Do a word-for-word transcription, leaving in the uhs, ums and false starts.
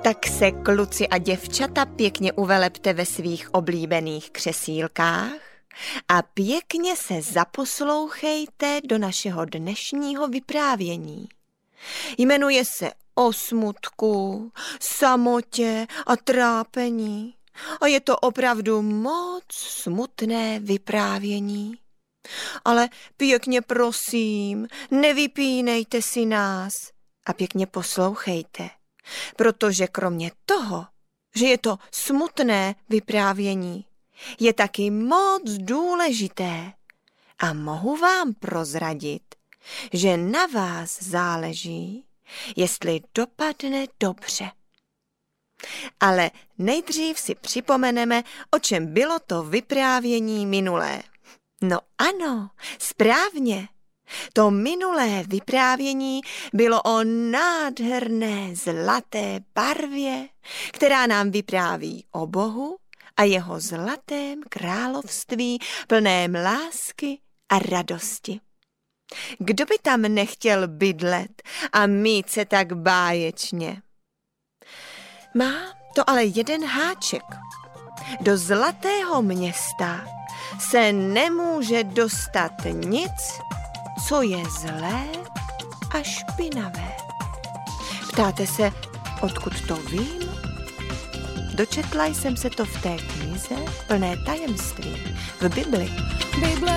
Tak se kluci a děvčata pěkně uvelepte ve svých oblíbených křesílkách a pěkně se zaposlouchejte do našeho dnešního vyprávění. Jmenuje se O smutku, samotě a trápení a je to opravdu moc smutné vyprávění. Ale pěkně prosím, nevypínejte si nás a pěkně poslouchejte, protože kromě toho, že je to smutné vyprávění, je taky moc důležité a mohu vám prozradit, že na vás záleží, jestli dopadne dobře. Ale nejdřív si připomeneme, o čem bylo to vyprávění minulé. No ano, správně. To minulé vyprávění bylo o nádherné zlaté barvě, která nám vypráví o Bohu a jeho zlatém království plném lásky a radosti. Kdo by tam nechtěl bydlet a mít se tak báječně? Má to ale jeden háček. Do zlatého města se nemůže dostat nic, co je zlé a špinavé. Ptáte se, odkud to vím? Dočetla jsem se to v té knize plné tajemství v Bibli. Bible